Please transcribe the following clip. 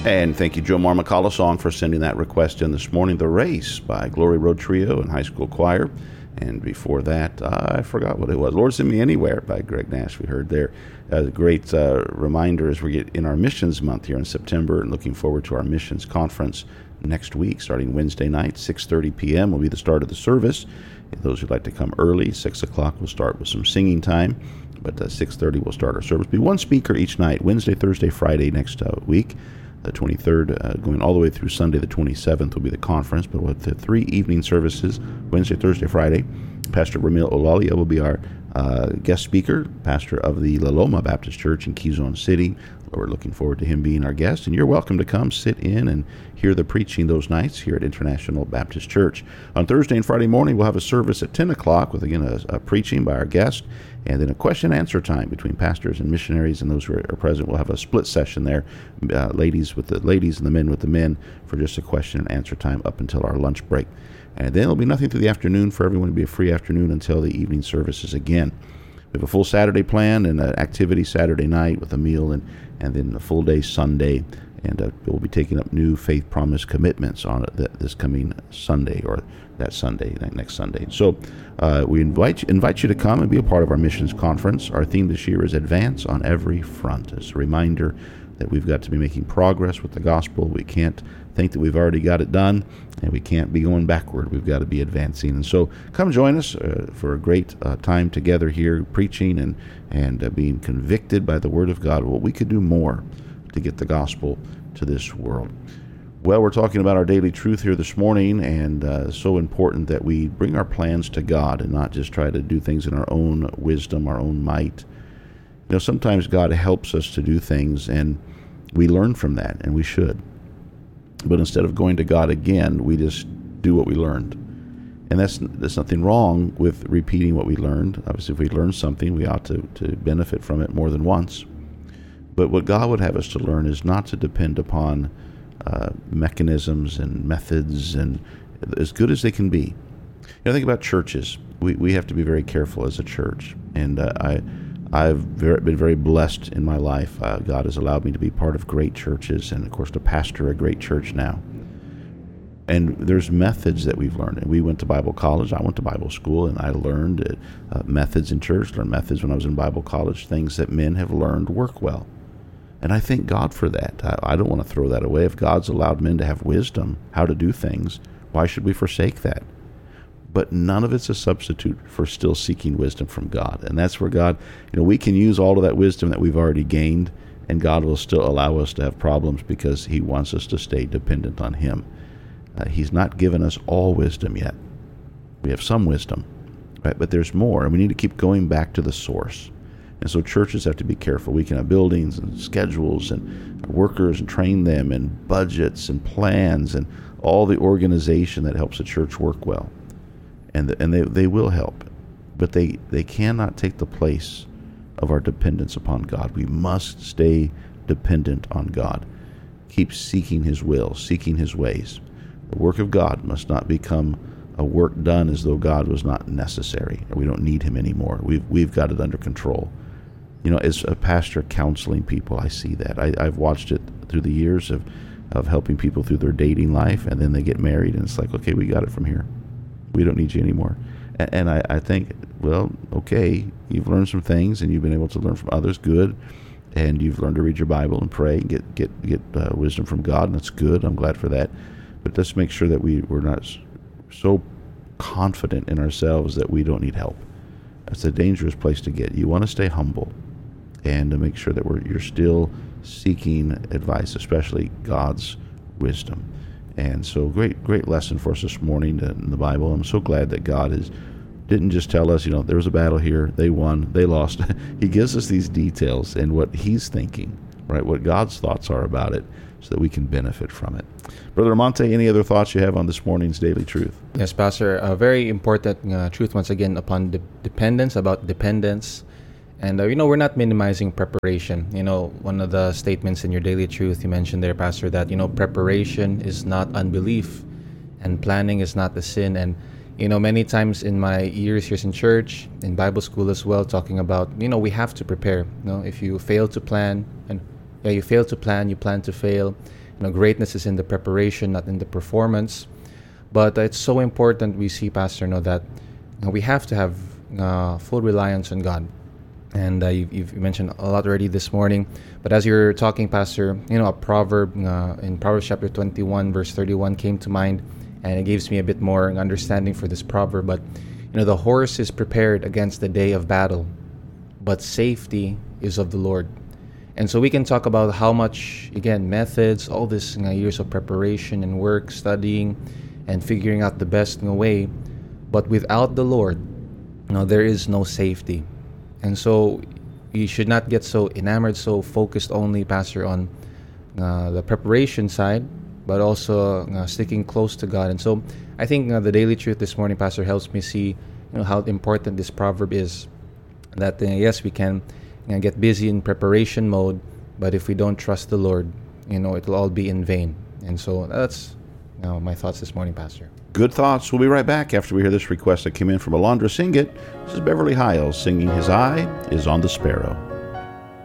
And thank you, Joe Marmacala-Song, for sending that request in this morning. The Race by Glory Road Trio and High School Choir. And before that, I forgot what it was. Lord Send Me Anywhere by Greg Nash, we heard there. A great reminder as we get in our missions month here in September, and looking forward to our missions conference next week, starting Wednesday night, 6:30 p.m. will be the start of the service. If those who'd like to come early, 6 o'clock we'll start with some singing time, but 6:30 we'll start our service. Be one speaker each night, Wednesday, Thursday, Friday next week. The 23rd, going all the way through Sunday the 27th will be the conference, but with the 3 evening services, Wednesday, Thursday, Friday, Pastor Ramil Olalia will be our guest speaker, pastor of the La Loma Baptist Church in Quezon City. We're looking forward to him being our guest, and you're welcome to come sit in and hear the preaching those nights here at International Baptist Church. On Thursday and Friday morning, we'll have a service at 10 o'clock with, again, a preaching by our guest, and then a question and answer time between pastors and missionaries and those who are present. We'll have a split session there, ladies with the ladies and the men with the men, for just a question and answer time up until our lunch break. And then there'll be nothing through the afternoon for everyone. To be a free afternoon until the evening services again. We have a full Saturday plan and an activity Saturday night with a meal, and then a full day Sunday. And we'll be taking up new faith promise commitments on this coming Sunday, or that next Sunday. So we invite you to come and be a part of our missions conference. Our theme this year is Advance on Every Front. It's a reminder that we've got to be making progress with the gospel. We can't think that we've already got it done, and we can't be going backward. We've got to be advancing. And so come join us for a great time together here, preaching and being convicted by the Word of God. Well, we could do more to get the gospel to this world. Well, we're talking about our daily truth here this morning, and so important that we bring our plans to God and not just try to do things in our own wisdom, our own might. You know, sometimes God helps us to do things, and we learn from that, and we should. But instead of going to God again, we just do what we learned. And there's nothing wrong with repeating what we learned. Obviously, if we learn something, we ought to benefit from it more than once. But what God would have us to learn is not to depend upon mechanisms and methods, and as good as they can be. You know, think about churches. We have to be very careful as a church. And I've been very blessed in my life. God has allowed me to be part of great churches, and of course to pastor a great church now. And there's methods that we've learned. And we went to Bible college. I went to Bible school, and I learned methods in church, learned methods when I was in Bible college, things that men have learned work well. And I thank God for that. I don't want to throw that away. If God's allowed men to have wisdom, how to do things, why should we forsake that? But none of it's a substitute for still seeking wisdom from God. And that's where God, we can use all of that wisdom that we've already gained, and God will still allow us to have problems because He wants us to stay dependent on Him. He's not given us all wisdom yet. We have some wisdom, right? But there's more, and we need to keep going back to the source. And so churches have to be careful. We can have buildings and schedules and workers and train them, and budgets and plans and all the organization that helps a church work well. And they will help, but they cannot take the place of our dependence upon God. We must stay dependent on God. Keep seeking His will, seeking His ways. The work of God must not become a work done as though God was not necessary, or we don't need Him anymore. We've got it under control. As a pastor counseling people, I see that. I've watched it through the years of helping people through their dating life, and then they get married, and it's like, okay, we got it from here. We don't need you anymore. And I think, well, okay, you've learned some things, and you've been able to learn from others, good, and you've learned to read your Bible and pray and get wisdom from God, and that's good. I'm glad for that. But let's make sure that we're not so confident in ourselves that we don't need help. That's a dangerous place to get. You want to stay humble, and to make sure that you're still seeking advice, especially God's wisdom. And so great lesson for us this morning in the Bible. I'm so glad that God didn't just tell us, there was a battle here, they won, they lost. He gives us these details and what He's thinking, right? What God's thoughts are about it, so that we can benefit from it. Brother Amante, any other thoughts you have on this morning's Daily Truth? Yes, Pastor. A very important truth once again upon dependence, about dependence. And, we're not minimizing preparation. One of the statements in your Daily Truth, you mentioned there, Pastor, that, preparation is not unbelief, and planning is not a sin. And, many times in my years here in church, in Bible school as well, talking about, we have to prepare. If you fail to plan, you plan to fail. greatness is in the preparation, not in the performance. But it's so important we see, Pastor, that we have to have full reliance on God. And you've mentioned a lot already this morning. But as you're talking, Pastor, a proverb in Proverbs chapter 21, verse 31 came to mind. And it gives me a bit more understanding for this proverb. But, the horse is prepared against the day of battle, but safety is of the Lord. And so we can talk about how much, again, methods, all this years of preparation and work, studying, and figuring out the best way. But without the Lord, there is no safety. And so you should not get so enamored, so focused only, Pastor, on the preparation side, but also sticking close to God. And so I think the Daily Truth this morning, Pastor, helps me see how important this proverb is. That yes, we can get busy in preparation mode, but if we don't trust the Lord, it'll all be in vain. And so that's my thoughts this morning, Pastor. Good thoughts. We'll be right back after we hear this request that came in from Alondra Singett. This is Beverly Hiles singing "His Eye is on the Sparrow."